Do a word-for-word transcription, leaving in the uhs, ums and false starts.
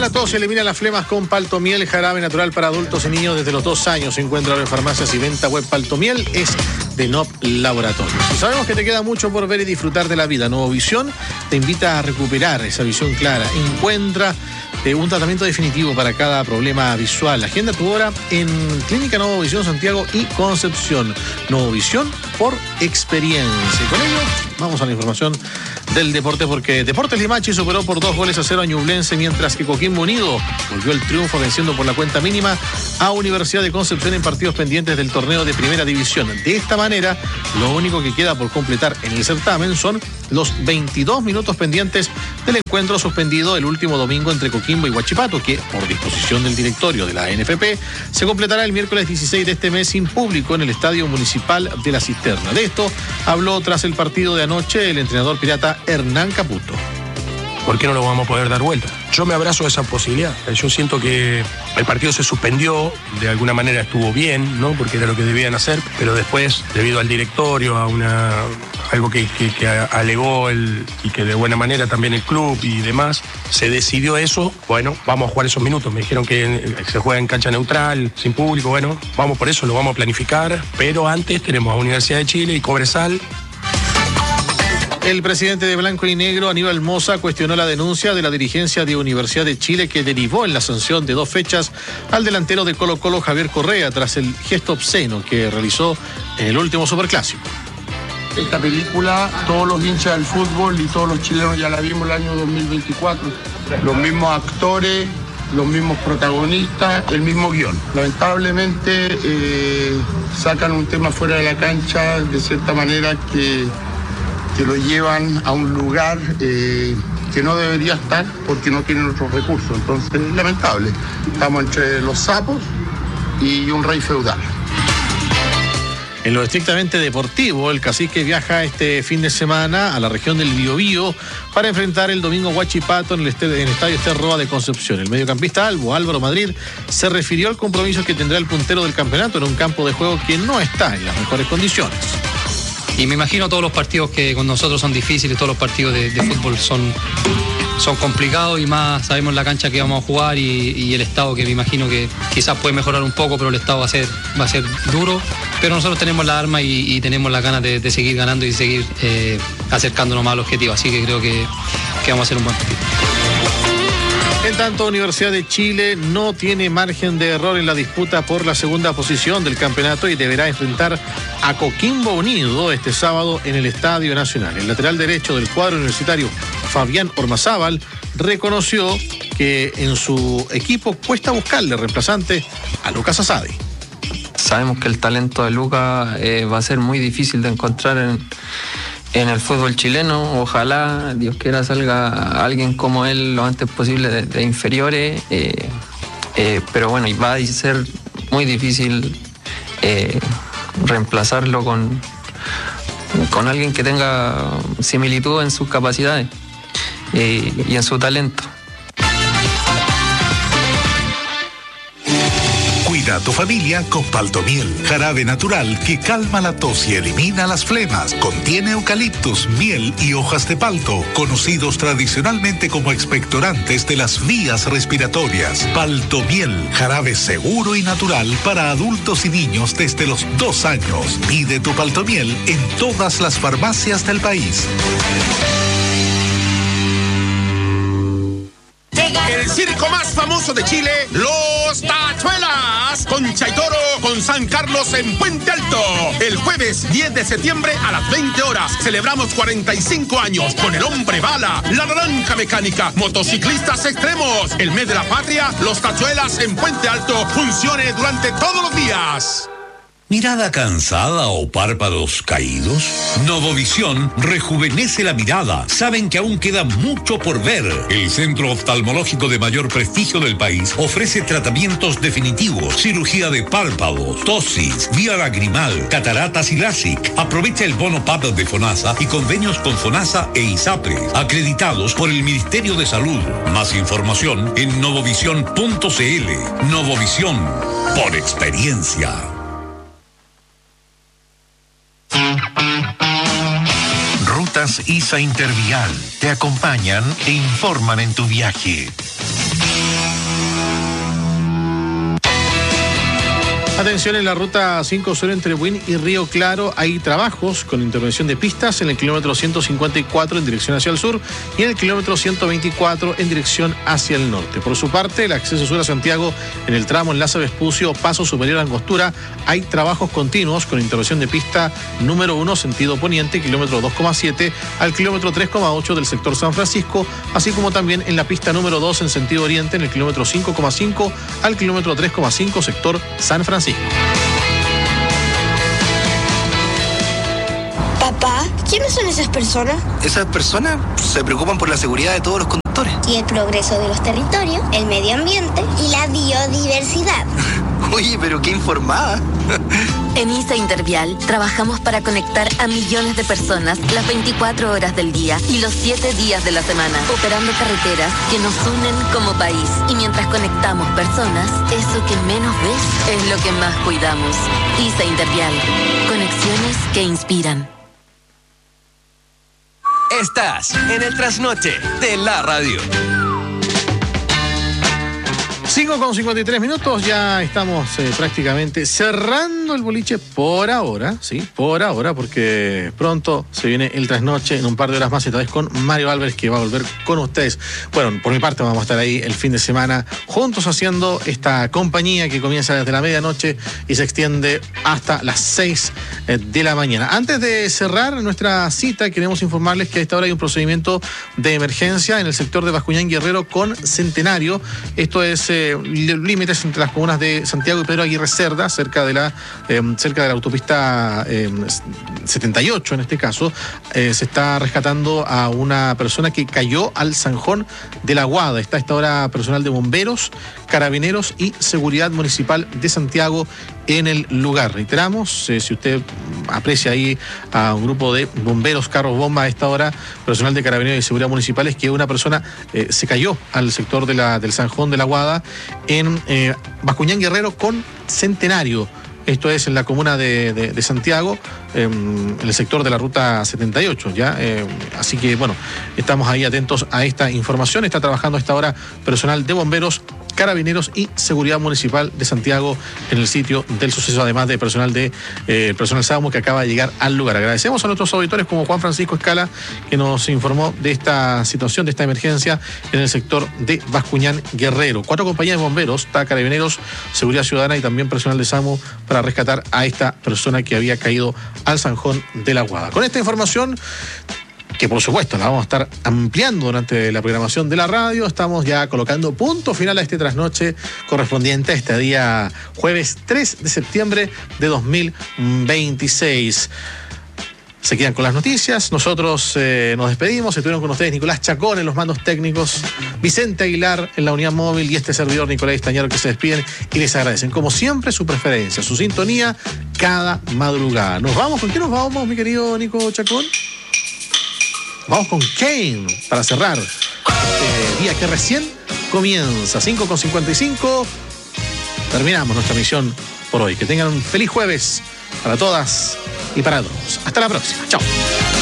la tos y elimina las flemas con Paltomiel, jarabe natural para adultos y niños desde los dos años. Se encuentra en farmacias y venta web. Paltomiel es de N O P Laboratorios. Y sabemos que te queda mucho por ver y disfrutar de la vida. Nuevo Visión te invita a recuperar esa visión clara. Encuentra eh, un tratamiento definitivo para cada problema visual. Agenda tu hora en Clínica Nuevo Visión Santiago y Concepción. Nuevo Visión por experiencia. Y con ello vamos a la información del deporte, porque Deportes Limache superó por dos goles a cero a Ñublense, mientras que Coquimbo Unido volvió el triunfo venciendo por la cuenta mínima a Universidad de Concepción en partidos pendientes del torneo de Primera División. De esta manera, lo único que queda por completar en el certamen son los veintidós minutos pendientes del encuentro suspendido el último domingo entre Coquimbo y Huachipato, que por disposición del directorio de la N F P se completará el miércoles dieciséis de este mes sin público en el Estadio Municipal de La Cisterna. De esto habló tras el partido de anoche el entrenador pirata Hernán Caputo. ¿Por qué no lo vamos a poder dar vuelta? Yo me abrazo a esa posibilidad. Yo siento que el partido se suspendió, de alguna manera estuvo bien, ¿no? Porque era lo que debían hacer, pero después, debido al directorio, a una algo que, que, que alegó el, y que de buena manera también el club y demás, se decidió eso. Bueno, vamos a jugar esos minutos. Me dijeron que se juega en cancha neutral, sin público. Bueno, vamos por eso, lo vamos a planificar. Pero antes tenemos a Universidad de Chile y Cobresal. El presidente de Blanco y Negro, Aníbal Mosa, cuestionó la denuncia de la dirigencia de Universidad de Chile que derivó en la sanción de dos fechas al delantero de Colo-Colo, Javier Correa, tras el gesto obsceno que realizó en el último Superclásico. Esta película, todos los hinchas del fútbol y todos los chilenos ya la vimos el año dos mil veinticuatro. Los mismos actores, los mismos protagonistas, el mismo guión. Lamentablemente eh, sacan un tema fuera de la cancha de cierta manera que... que lo llevan a un lugar eh, que no debería estar porque no tienen otros recursos. Entonces, lamentable. Estamos entre los sapos y un rey feudal. En lo estrictamente deportivo, el Cacique viaja este fin de semana a la región del Biobío para enfrentar el domingo Huachipato en el, este, en el Estadio Ester Roa de Concepción. El mediocampista albo, Álvaro Madrid, se refirió al compromiso que tendrá el puntero del campeonato en un campo de juego que no está en las mejores condiciones. Y me imagino todos los partidos que con nosotros son difíciles, todos los partidos de, de fútbol son, son complicados, y más sabemos la cancha que vamos a jugar y, y el estado, que me imagino que quizás puede mejorar un poco, pero el estado va a ser, va a ser duro. Pero nosotros tenemos la arma y, y tenemos las ganas de, de seguir ganando y seguir eh, acercándonos más al objetivo. Así que creo que, que vamos a hacer un buen partido. En tanto, Universidad de Chile no tiene margen de error en la disputa por la segunda posición del campeonato y deberá enfrentar a Coquimbo Unido este sábado en el Estadio Nacional. El lateral derecho del cuadro universitario, Fabián Ormazábal, reconoció que en su equipo cuesta buscarle reemplazante a Lucas Asadi. Sabemos que el talento de Lucas eh, va a ser muy difícil de encontrar en... en el fútbol chileno. Ojalá, Dios quiera, salga alguien como él lo antes posible de, de inferiores, eh, eh, pero bueno, y va a ser muy difícil eh, reemplazarlo con, con alguien que tenga similitud en sus capacidades eh, y en su talento. Cuida a tu familia con Paltomiel, jarabe natural que calma la tos y elimina las flemas. Contiene eucaliptus, miel y hojas de palto, conocidos tradicionalmente como expectorantes de las vías respiratorias. Paltomiel, jarabe seguro y natural para adultos y niños desde los dos años. Pide tu Paltomiel en todas las farmacias del país. El circo más famoso de Chile, Los Tachuelas, con Chaitoro, con San Carlos en Puente Alto. El jueves diez de septiembre a las veinte horas celebramos cuarenta y cinco años con el Hombre Bala, la Naranja Mecánica, motociclistas extremos. El mes de la patria, Los Tachuelas en Puente Alto, funcione durante todos los días. ¿Mirada cansada o párpados caídos? Novovisión rejuvenece la mirada. Saben que aún queda mucho por ver. El centro oftalmológico de mayor prestigio del país ofrece tratamientos definitivos, cirugía de párpados, tosis, vía lagrimal, cataratas y LASIK. Aprovecha el bono P A P de FONASA y convenios con FONASA e ISAPRE, acreditados por el Ministerio de Salud. Más información en novovisión punto cl. Novovisión, por experiencia. I S A Intervial te acompañan e informan en tu viaje. Atención, en la ruta cinco sur entre Buin y Río Claro hay trabajos con intervención de pistas en el kilómetro ciento cincuenta y cuatro en dirección hacia el sur y en el kilómetro ciento veinticuatro en dirección hacia el norte. Por su parte, el acceso sur a Santiago en el tramo Enlace Vespucio, Paso Superior a Angostura, hay trabajos continuos con intervención de pista número uno, sentido poniente, kilómetro dos coma siete al kilómetro tres coma ocho del sector San Francisco, así como también en la pista número dos en sentido oriente, en el kilómetro cinco coma cinco al kilómetro tres coma cinco, sector San Francisco. Papá, ¿quiénes son esas personas? Esas personas se preocupan por la seguridad de todos los conductores. Y el progreso de los territorios, el medio ambiente y la biodiversidad. Oye, pero qué informada. En I S A Intervial trabajamos para conectar a millones de personas las veinticuatro horas del día y los siete días de la semana, operando carreteras que nos unen como país. Y mientras conectamos personas, eso que menos ves es lo que más cuidamos. I S A Intervial. Conexiones que inspiran. Estás en el trasnoche de la radio. cinco con cincuenta y tres minutos, ya estamos eh, prácticamente cerrando el boliche por ahora, sí, por ahora, porque pronto se viene el trasnoche en un par de horas más, esta vez con Mario Álvarez, que va a volver con ustedes. Bueno, por mi parte vamos a estar ahí el fin de semana juntos haciendo esta compañía que comienza desde la medianoche y se extiende hasta las seis de la mañana. Antes de cerrar nuestra cita, queremos informarles que a esta hora hay un procedimiento de emergencia en el sector de Bascuñán Guerrero con Centenario. Esto es eh, límites entre las comunas de Santiago y Pedro Aguirre Cerda, cerca de la eh, cerca de la autopista eh, setenta y ocho en este caso. Eh, se está rescatando a una persona que cayó al zanjón de la Guada. Está a esta hora personal de bomberos, carabineros y seguridad municipal de Santiago en el lugar. Reiteramos, eh, si usted aprecia ahí a un grupo de bomberos, carros bomba a esta hora, personal de carabineros y seguridad municipales, que una persona eh, se cayó al sector de la, del zanjón de la Guada en eh, Bascuñán Guerrero con Centenario. Esto es en la comuna de, de, de Santiago, eh, en el sector de la ruta setenta y ocho, ¿ya? Eh, así que, bueno, estamos ahí atentos a esta información. Está trabajando a esta hora personal de bomberos, carabineros y seguridad municipal de Santiago en el sitio del suceso, además de personal de eh, personal SAMU que acaba de llegar al lugar. Agradecemos a nuestros auditores como Juan Francisco Escala, que nos informó de esta situación, de esta emergencia en el sector de Bascuñán Guerrero. Cuatro compañías de bomberos, está carabineros, seguridad ciudadana y también personal de SAMU para rescatar a esta persona que había caído al zanjón de la Guada. Con esta información, que por supuesto la vamos a estar ampliando durante la programación de la radio, estamos ya colocando punto final a este trasnoche correspondiente a este día jueves tres de septiembre de dos mil veintiséis. Se quedan con las noticias, nosotros eh, nos despedimos. Estuvieron con ustedes Nicolás Chacón en los mandos técnicos, Vicente Aguilar en la unidad móvil y este servidor Nicolás Estañaro, que se despiden y les agradecen como siempre su preferencia, su sintonía cada madrugada. ¿Nos vamos? ¿Con qué nos vamos, mi querido Nico Chacón? Vamos con Kane para cerrar este día que recién comienza. cinco con cincuenta y cinco. Terminamos nuestra misión por hoy. Que tengan un feliz jueves para todas y para todos. Hasta la próxima. Chao.